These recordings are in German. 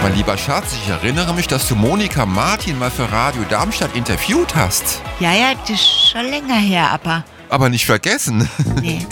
Mein lieber Schatz, ich erinnere mich, dass du Monika Martin mal für Radio Darmstadt interviewt hast. Ja, das ist schon länger her, Aber nicht vergessen. nee.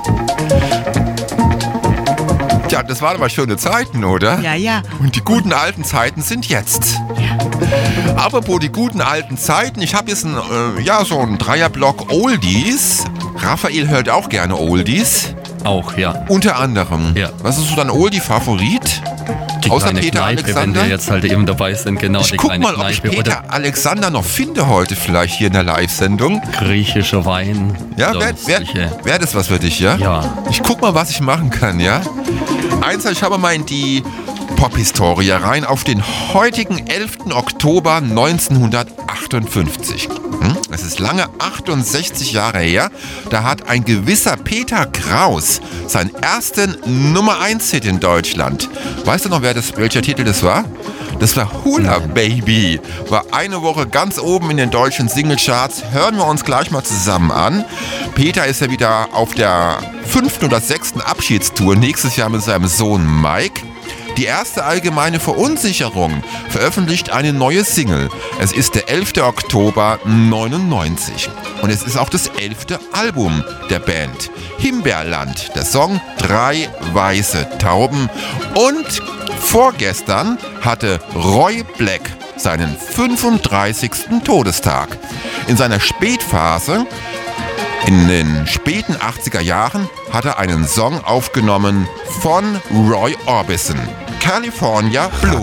Tja, das waren aber schöne Zeiten, oder? Ja. Und die guten alten Zeiten sind jetzt. Apropos die guten alten Zeiten, ich habe jetzt so einen Dreierblock Oldies. Raphael hört auch gerne Oldies. Auch, ja. Unter anderem. Ja. Was ist so dein Oldie-Favorit? Die Außer kleine Peter Kneipe, Alexander? wenn wir jetzt halt eben dabei sind, genau, Ich die guck kleine mal, ob ich Kneipe Peter Alexander noch finde heute vielleicht hier in der Live-Sendung. griechischer Wein. Ja, solche. wär das was für dich, ja? Ja. Ich guck mal, was ich machen kann, ja? Schauen wir mal in die Pop-Historie rein auf den heutigen 11. Oktober 1958. Es ist lange 68 Jahre her, da hat ein gewisser Peter Kraus seinen ersten Nummer-1-Hit in Deutschland. Weißt du noch, welcher Titel das war? Das war Hula Baby. War eine Woche ganz oben in den deutschen Singlecharts. Hören wir uns gleich mal zusammen an. Peter ist ja wieder auf der 5. oder 6. Abschiedstour nächstes Jahr mit seinem Sohn Mike. Die erste allgemeine Verunsicherung veröffentlicht eine neue Single. Es ist der 11. Oktober 99 und es ist auch das 11. Album der Band. Himbeerland, der Song 3 weiße Tauben und vorgestern hatte Roy Black seinen 35. Todestag. In seiner Spätphase, in den späten 80er Jahren, hat er einen Song aufgenommen von Roy Orbison. California Blue.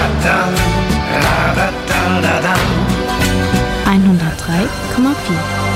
103,4